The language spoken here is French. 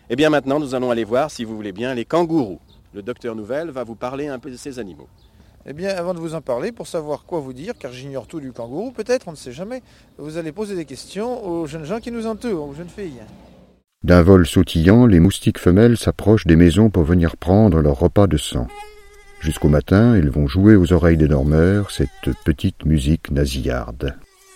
Eh bien maintenant, nous allons aller voir, si vous voulez bien, les kangourous. Le docteur Nouvelle va vous parler un peu de ces animaux. Eh bien, avant de vous en parler, pour savoir quoi vous dire, car j'ignore tout du kangourou, peut-être, on ne sait jamais, vous allez poser des questions aux jeunes gens qui nous entourent, aux jeunes filles. D'un vol sautillant, les moustiques femelles s'approchent des maisons pour venir prendre leur repas de sang. Jusqu'au matin, ils vont jouer aux oreilles des dormeurs cette petite musique nasillarde.